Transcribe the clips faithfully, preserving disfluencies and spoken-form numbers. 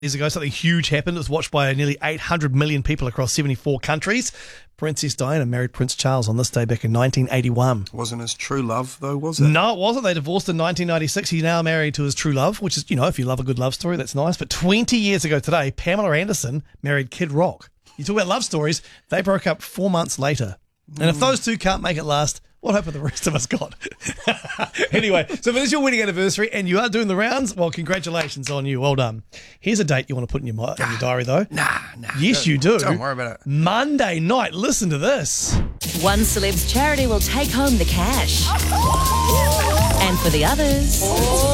Years ago, something huge happened. It was watched by nearly eight hundred million people across seventy-four countries. Princess Diana married Prince Charles on this day back in nineteen eighty-one. Wasn't his true love, though, was it? No, it wasn't. They divorced in nineteen ninety-six. He's now married to his true love, which is, you know, if you love a good love story, that's nice. But twenty years ago today, Pamela Anderson married Kid Rock. You talk about love stories, they broke up four months later. And if those two can't make it last, what hope have the rest of us got? Anyway, so if it is your wedding anniversary and you are doing the rounds, well, congratulations on you. Well done. Here's a date you want to put in your, mi- in your diary, though. Nah, nah. Yes, you do. Don't worry about it. Monday night. Listen to this. One celeb's charity will take home the cash. And for the others,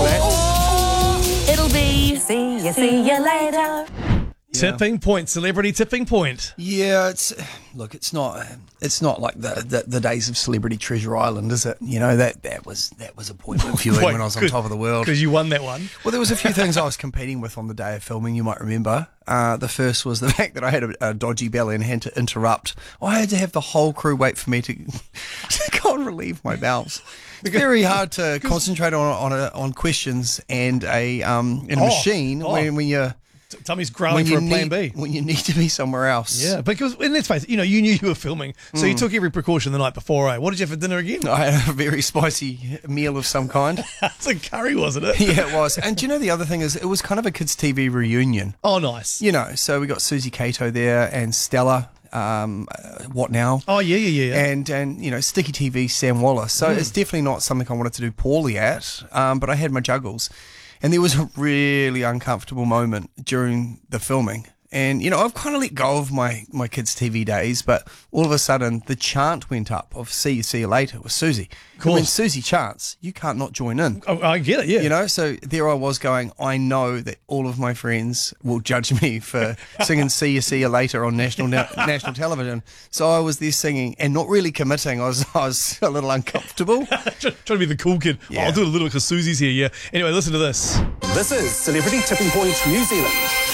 it'll be see you, see you later. Yeah. Tipping point, celebrity tipping point. Yeah, it's look, it's not, it's not like the, the, the days of Celebrity Treasure Island, is it? You know that that was that was appointment viewing when I was on top of the world. Because you won that one. Well, there was a few things I was competing with on the day of filming. You might remember. Uh, the first was the fact that I had a, a dodgy belly and had to interrupt. I had to have the whole crew wait for me to, to go and relieve my bowels. It's very hard to concentrate on on, a, on questions and a um in a oh, machine oh. when when you're. Tummy's growling for a plan need, B. When you need to be somewhere else. Yeah, because, and let's face it, you know, you knew you were filming, so mm. you took every precaution the night before, eh? What did you have for dinner again? I had a very spicy meal of some kind. It's a curry, wasn't it? Yeah, it was. And do you know the other thing is, it was kind of a kids' T V reunion. Oh, nice. You know, so we got Susie Cato there and Stella. Um, uh, what now? Oh yeah, yeah, yeah. And and you know, Sticky T V, Sam Wallace. So mm. it's definitely not something I wanted to do poorly at. Um, but I had my juggles. And there was a really uncomfortable moment during the filming. And, you know, I've kind of let go of my, my kids' T V days, but all of a sudden the chant went up of see you, see you later with Susie. And when Susie chants, you can't not join in. Oh, I get it, yeah. You know, so there I was going, I know that all of my friends will judge me for singing see you, see you later on national national television. So I was there singing and not really committing. I was I was a little uncomfortable. Trying to be the cool kid. Yeah. Oh, I'll do it a little because Susie's here, yeah. Anyway, listen to this. This is Celebrity Tipping Point New Zealand.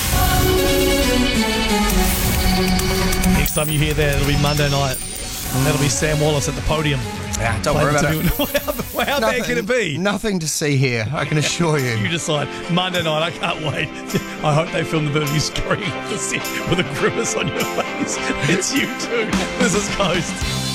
Next time you hear that, it'll be Monday night. Mm. That'll be Sam Wallace at the podium. Yeah, don't worry about it. How, how bad can it be? Nothing to see here, I can assure you. You decide. Monday night, I can't wait. I hope they film the bit of you screaming with a grimace on your face. It's you too. This is Coast.